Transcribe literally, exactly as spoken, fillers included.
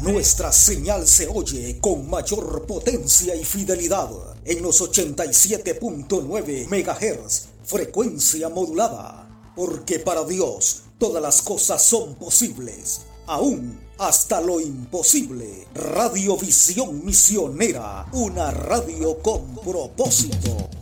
Nuestra señal se oye con mayor potencia y fidelidad en los ochenta y siete punto nueve megahertz, frecuencia modulada. Porque para Dios todas las cosas son posibles, aún hasta lo imposible. Radiovisión Misionera, una radio con propósito.